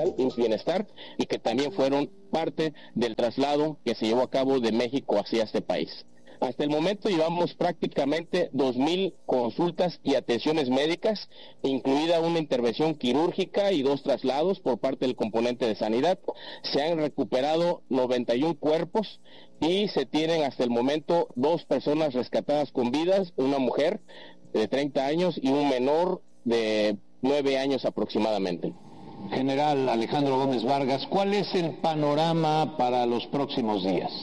Social, IMSS Bienestar, y que también fueron parte del traslado que se llevó a cabo de México hacia este país. Hasta el momento llevamos prácticamente 2,000 consultas y atenciones médicas, incluida una intervención quirúrgica y 2 traslados por parte del componente de sanidad. Se han recuperado 91 cuerpos y se tienen hasta el momento 2 personas rescatadas con vidas, una mujer de 30 años y un menor de 9 años aproximadamente. General Alejandro Gómez Vargas, ¿cuál es el panorama para los próximos días?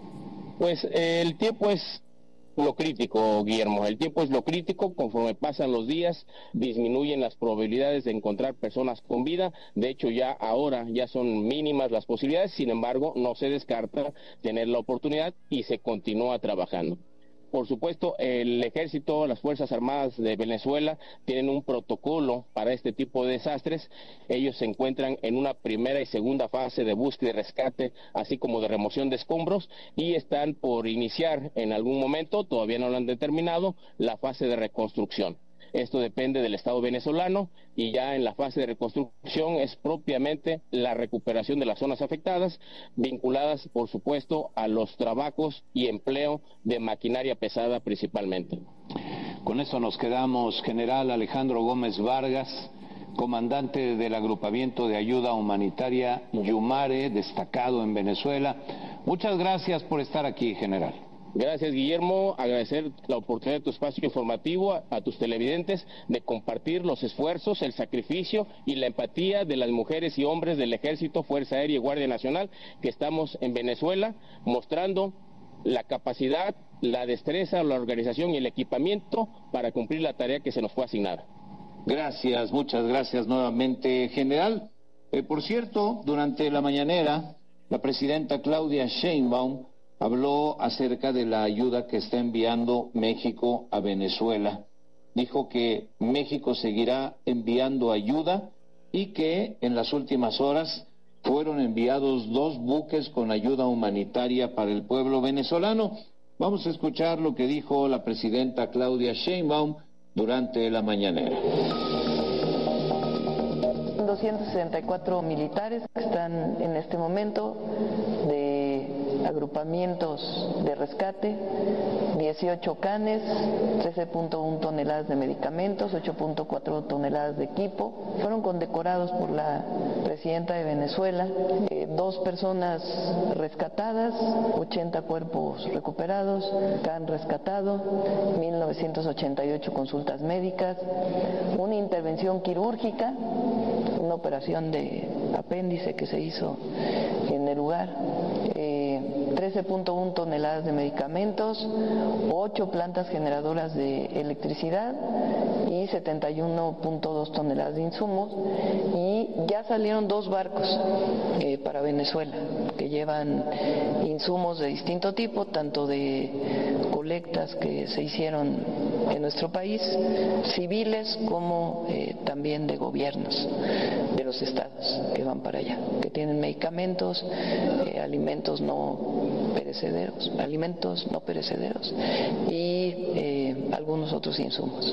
Pues el tiempo es lo crítico, Guillermo. El tiempo es lo crítico. Conforme pasan los días, disminuyen las probabilidades de encontrar personas con vida. De hecho, ahora son mínimas las posibilidades. Sin embargo, no se descarta tener la oportunidad y se continúa trabajando. Por supuesto, el Ejército, las Fuerzas Armadas de Venezuela tienen un protocolo para este tipo de desastres. Ellos se encuentran en una primera y segunda fase de búsqueda y rescate, así como de remoción de escombros, y están por iniciar en algún momento, todavía no lo han determinado, la fase de reconstrucción. Esto depende del Estado venezolano y ya en la fase de reconstrucción es propiamente la recuperación de las zonas afectadas, vinculadas por supuesto a los trabajos y empleo de maquinaria pesada principalmente. Con eso nos quedamos, General Alejandro Gómez Vargas, comandante del agrupamiento de ayuda humanitaria Yumare, destacado en Venezuela. Muchas gracias por estar aquí, General. Gracias, Guillermo. Agradecer la oportunidad de tu espacio informativo a tus televidentes de compartir los esfuerzos, el sacrificio y la empatía de las mujeres y hombres del Ejército, Fuerza Aérea y Guardia Nacional que estamos en Venezuela, mostrando la capacidad, la destreza, la organización y el equipamiento para cumplir la tarea que se nos fue asignada. Gracias, muchas gracias nuevamente, General. Por cierto, durante la mañanera, la presidenta Claudia Sheinbaum habló acerca de la ayuda que está enviando México a Venezuela. Dijo que México seguirá enviando ayuda y que en las últimas horas fueron enviados 2 buques con ayuda humanitaria para el pueblo venezolano. Vamos a escuchar lo que dijo la presidenta Claudia Sheinbaum durante la mañanera. 264 militares que están en este momento de agrupamientos de rescate, 18 canes, 13.1 toneladas de medicamentos, 8.4 toneladas de equipo. Fueron condecorados por la presidenta de Venezuela, 2 personas rescatadas, 80 cuerpos recuperados, can rescatado, 1988 consultas médicas, una intervención quirúrgica, una operación de apéndice que se hizo en el lugar, 13.1 toneladas de medicamentos, 8 plantas generadoras de electricidad y 71.2 toneladas de insumos, y ya salieron 2 barcos para Venezuela que llevan insumos de distinto tipo, tanto de colectas que se hicieron en nuestro país, civiles como también de gobiernos de los estados que van para allá, que tienen medicamentos, alimentos no perecederos y algunos otros insumos.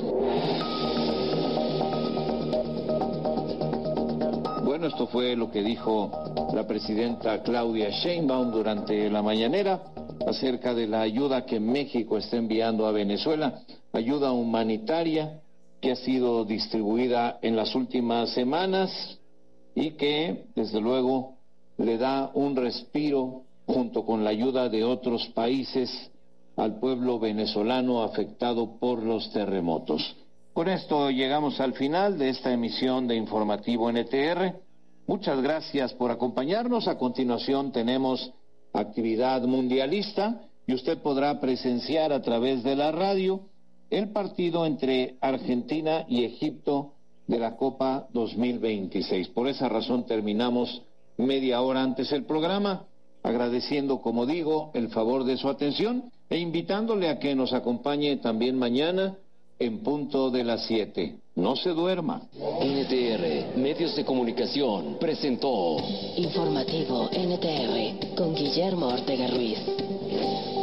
Bueno, esto fue lo que dijo la presidenta Claudia Sheinbaum durante la mañanera acerca de la ayuda que México está enviando a Venezuela, ayuda humanitaria que ha sido distribuida en las últimas semanas y que, desde luego, le da un respiro junto con la ayuda de otros países al pueblo venezolano afectado por los terremotos. Con esto llegamos al final de esta emisión de Informativo NTR. Muchas gracias por acompañarnos. A continuación tenemos actividad mundialista y usted podrá presenciar a través de la radio el partido entre Argentina y Egipto de la Copa 2026. Por esa razón terminamos media hora antes el programa, agradeciendo, como digo, el favor de su atención e invitándole a que nos acompañe también mañana en punto de las 7. No se duerma. NTR, Medios de Comunicación, presentó Informativo NTR con Guillermo Ortega Ruiz.